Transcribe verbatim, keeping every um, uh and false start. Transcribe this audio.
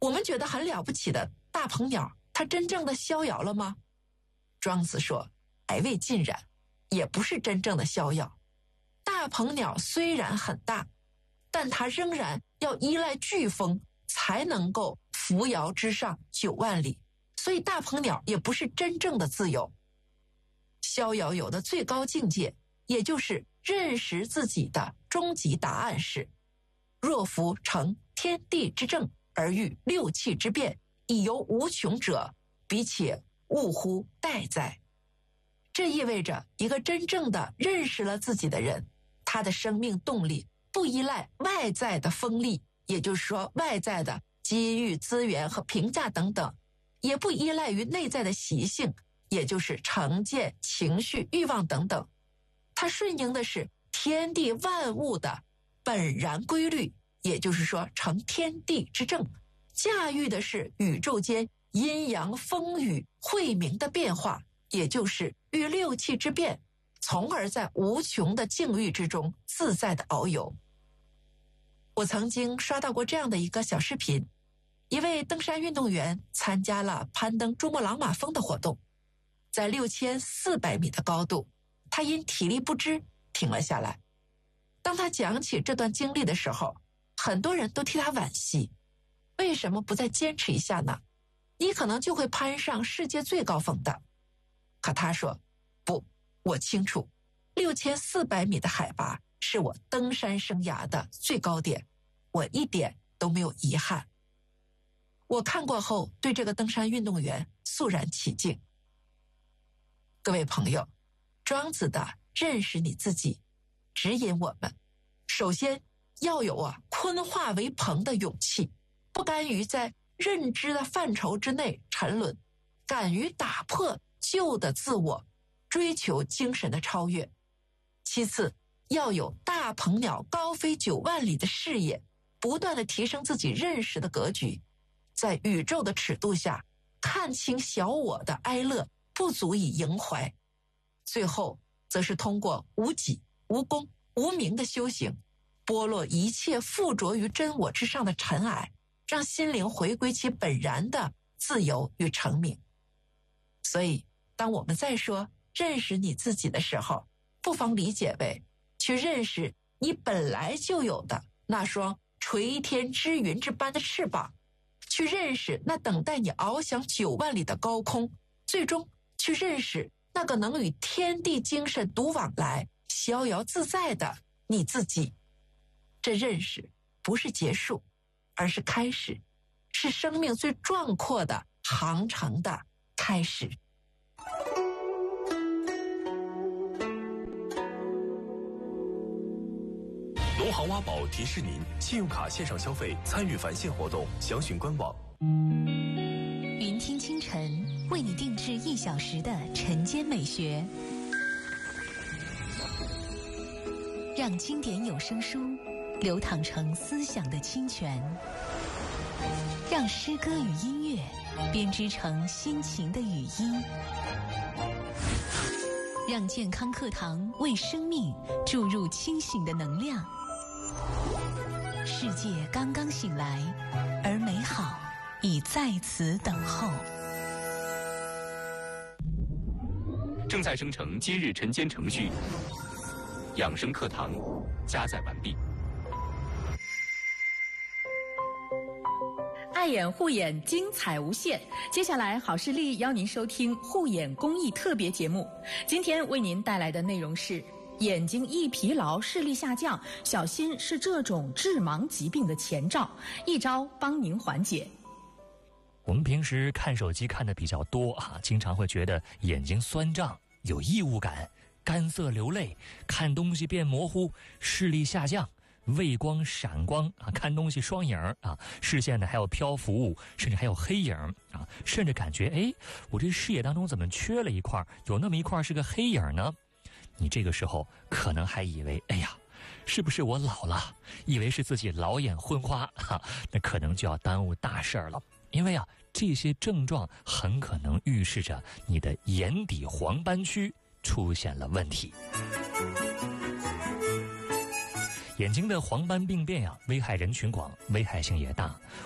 我们觉得很了不起的大鹏鸟，它真正的逍遥了吗？庄子说，还未尽然，也不是真正的逍遥。大鹏鸟虽然很大，但它仍然要依赖飓风才能够扶摇直上九万里，所以大鹏鸟也不是真正的自由。逍遥游的最高境界，也就是认识自己的终极答案是：若夫成天地之正，而欲六气之变，以游无穷者，彼且勿乎待哉。这意味着一个真正的认识了自己的人，他的生命动力不依赖外在的风力，也就是说外在的机遇、资源和评价等等，也不依赖于内在的习性，也就是成见、情绪、欲望等等。它顺应的是天地万物的本然规律，也就是说成天地之正，驾驭的是宇宙间阴阳风雨晦明的变化，也就是遇六气之变，从而在无穷的境遇之中自在的遨游。我曾经刷到过这样的一个小视频，一位登山运动员参加了攀登珠穆朗玛峰的活动，在六千四百米的高度，他因体力不支停了下来。当他讲起这段经历的时候，很多人都替他惋惜，为什么不再坚持一下呢？你可能就会攀上世界最高峰的。可他说，不，我清楚，六千四百米的海拔是我登山生涯的最高点，我一点都没有遗憾。我看过后，对这个登山运动员肃然起敬。各位朋友，庄子的认识你自己，指引我们，首先要有啊鲲化为鹏的勇气，不甘于在认知的范畴之内沉沦，敢于打破旧的自我，追求精神的超越。其次，要有大鹏鸟高飞九万里的视野，不断地提升自己认识的格局，在宇宙的尺度下看清小我的哀乐不足以迎怀。最后则是通过无己、无功、无名的修行，剥落一切附着于真我之上的尘埃，让心灵回归其本然的自由与成名。所以当我们在说认识你自己的时候，不妨理解为去认识你本来就有的那双垂天之云之般的翅膀，去认识那等待你翱翔九万里的高空，最终去认识那个能与天地精神独往来、逍遥自在的你自己。这认识不是结束，而是开始，是生命最壮阔的航程的开始。 农行挖宝提示您：信用卡线上消费参与返现活动，详询官网。 云听清晨，为你定制一小时的晨间美学，让经典有声书流淌成思想的清泉，让诗歌与音乐编织成心情的语音，让健康课堂为生命注入清醒的能量。世界刚刚醒来，而美好已在此等候。 正在生成今日晨间程序，养生课堂加载完毕。 爱眼护眼，精彩无限。接下来，好视力邀您收听护眼公益特别节目。今天为您带来的内容是：眼睛易疲劳、视力下降，小心是这种致盲疾病的前兆，一招帮您缓解。 我们平时看手机看的比较多啊，经常会觉得眼睛酸胀、有异物感、干涩流泪，看东西变模糊，视力下降，畏光闪光啊，看东西双影啊，视线呢还有漂浮物，甚至还有黑影啊，甚至感觉哎，我这视野当中怎么缺了一块，有那么一块是个黑影呢？你这个时候可能还以为，哎呀，是不是我老了？以为是自己老眼昏花哈，那可能就要耽误大事儿了。因为啊，这些症状很可能预示着你的眼底黄斑区出现了问题。眼睛的黄斑病变呀、啊，危害人群广，危害性也大。